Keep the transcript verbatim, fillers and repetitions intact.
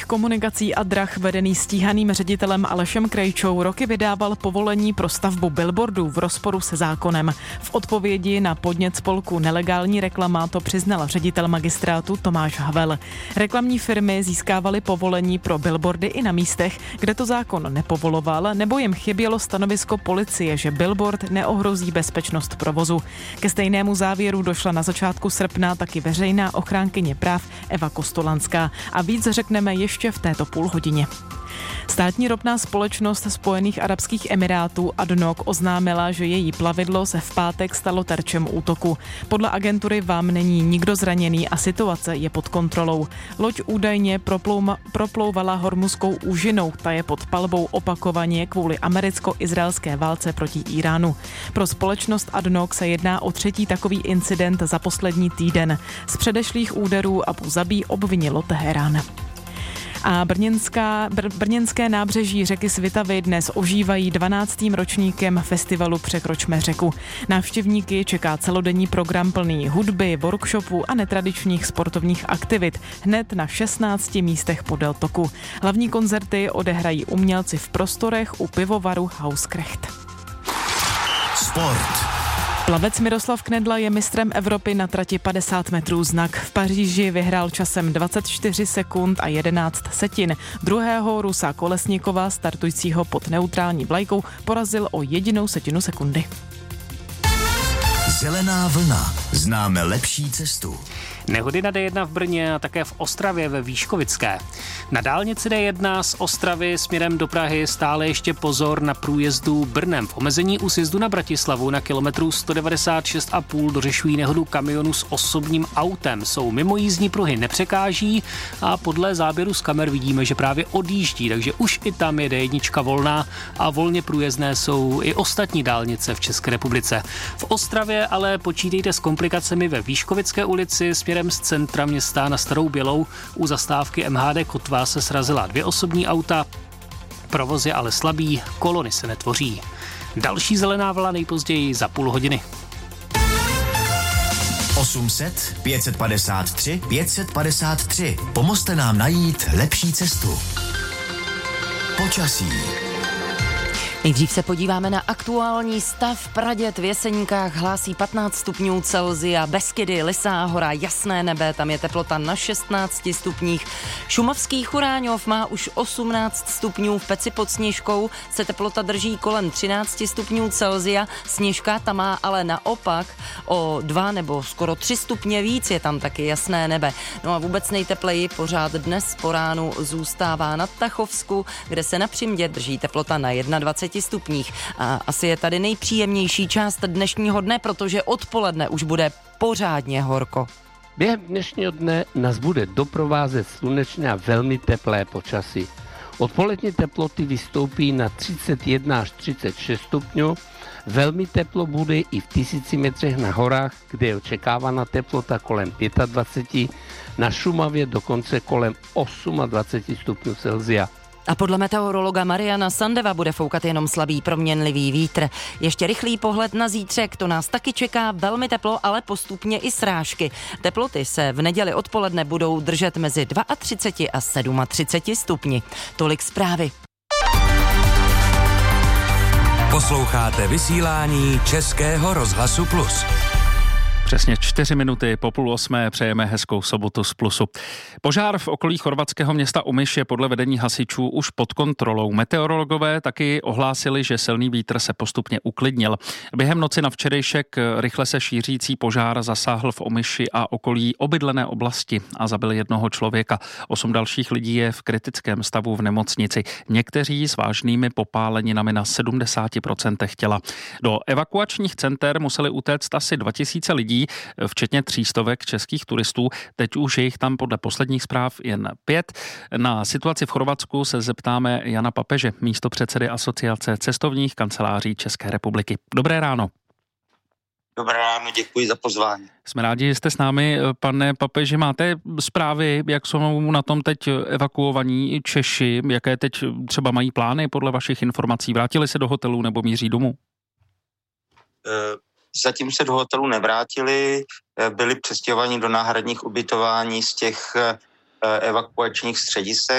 pozemních komunikací a drah vedený stíhaným ředitelem Alešem Krejčou roky vydával povolení pro stavbu billboardů v rozporu se zákonem. V odpovědi na podnět spolku Nelegální reklama to přiznal ředitel magistrátu Tomáš Havel. Reklamní firmy získávaly povolení pro billboardy i na místech, kde to zákon nepovoloval, nebo jim chybělo stanovisko policie, že billboard neohrozí bezpečnost provozu. Ke stejnému závěru došla na začátku srpna taky veřejná ochránkyně práv Eva Kostolanská. A víc řekneme ještě v této půlhodině. Státní ropná společnost Spojených arabských emirátů A D N O C oznámila, že její plavidlo se v pátek stalo terčem útoku. Podle agentury V A M není nikdo zraněný a situace je pod kontrolou. Loď údajně proplouma, proplouvala Hormuzskou úžinou, ta je pod palbou opakovaně kvůli americko-izraelské válce proti Iránu. Pro společnost A D N O C se jedná o třetí takový incident za poslední týden. Z předešlých úderů Abu Zabí obvinilo Teherán. A brněnská, br- brněnské nábřeží řeky Svitavy dnes ožívají dvanáctým ročníkem festivalu Překročme řeku. Návštěvníky čeká celodenní program plný hudby, workshopů a netradičních sportovních aktivit hned na šestnácti místech podél toku. Hlavní koncerty odehrají umělci v prostorech u pivovaru Hauskrecht. Sport. Plavec Miroslav Knedla je mistrem Evropy na trati padesát metrů znak. V Paříži vyhrál časem dvacet čtyři sekund a jedenáct setin. Druhého Rusa Kolesníkova, startujícího pod neutrální vlajkou, porazil o jedinou setinu sekundy. Zelená vlna. Známe lepší cestu. Nehody na D jedna v Brně a také v Ostravě ve Výškovické. Na dálnici D jedna z Ostravy směrem do Prahy stále ještě pozor na průjezdu Brnem. V omezení u sjezdu na Bratislavu na kilometru sto devadesát šest a půl dořešují nehodu kamionu s osobním autem. Jsou mimo jízdní pruhy, nepřekáží a podle záběru z kamer vidíme, že právě odjíždí, takže už i tam je D jedna volná a volně průjezdné jsou i ostatní dálnice v České republice. V Ostravě ale počítejte s komplikacemi ve Výškovické ulici směrem z centra města na Starou Bělou. U zastávky M H D Kotva se srazila dvě osobní auta, provoz je ale slabý, kolony se netvoří. Další zelená vlna nejpozději za půl hodiny. osm set, pět set padesát tři, pět set padesát tři. Pomozte nám najít lepší cestu. Počasí. Nejdřív se podíváme na aktuální stav. Praděd v Jeseníkách hlásí patnáct stupňů Celsia, Beskydy, Lysá hora, jasné nebe, tam je teplota na šestnácti stupních. Šumavský Churáňov má už osmnáct stupňů, v Peci pod Sněžkou se teplota drží kolem třináct stupňů Celsia, Sněžka tam má ale naopak o dva nebo skoro tři stupně víc, je tam taky jasné nebe. No a vůbec nejtepleji pořád dnes po ránu zůstává na Tachovsku, kde se na Přimě drží teplota na dvacet jedna stupních. A asi je tady nejpříjemnější část dnešního dne, protože odpoledne už bude pořádně horko. Během dnešního dne nás bude doprovázet slunečné a velmi teplé počasí. Odpolední teploty vystoupí na třicet jedna až třicet šest stupňů. Velmi teplo bude i v tisíci metrech na horách, kde je očekávána teplota kolem dvacet pět, na Šumavě dokonce kolem dvacet osm stupňů Celsia. A podle meteorologa Mariana Sandeva bude foukat jenom slabý proměnlivý vítr. Ještě rychlý pohled na zítřek, to nás taky čeká velmi teplo, ale postupně i srážky. Teploty se v neděli odpoledne budou držet mezi třicet dva a třicet sedm stupni. Tolik zprávy. Posloucháte vysílání Českého rozhlasu Plus. Přesně čtyři minuty po půl osmé přejeme hezkou sobotu z Plusu. Požár v okolí chorvatského města Omiš je podle vedení hasičů už pod kontrolou. Meteorologové taky ohlásili, že silný vítr se postupně uklidnil. Během noci na včerejšek rychle se šířící požár zasáhl v Omiši a okolí obydlené oblasti a zabil jednoho člověka. Osm dalších lidí je v kritickém stavu v nemocnici. Někteří s vážnými popáleninami na sedmdesát procent těla. Do evakuačních center museli utéct asi dva tisíce lidí, včetně třístovek českých turistů. Teď už je jich tam podle posledních zpráv jen pět. Na situaci v Chorvatsku se zeptáme Jana Papeže, místopředsedy Asociace cestovních kanceláří České republiky. Dobré ráno. Dobré ráno, děkuji za pozvání. Jsme rádi, že jste s námi, pane Papeži. Máte zprávy, jak jsou na tom teď evakuovaní Češi, jaké teď třeba mají plány podle vašich informací? Vrátili se do hotelu nebo míří domů? Zatím se do hotelu nevrátili, byli přestěhovaní do náhradních ubytování z těch evakuačních středisek.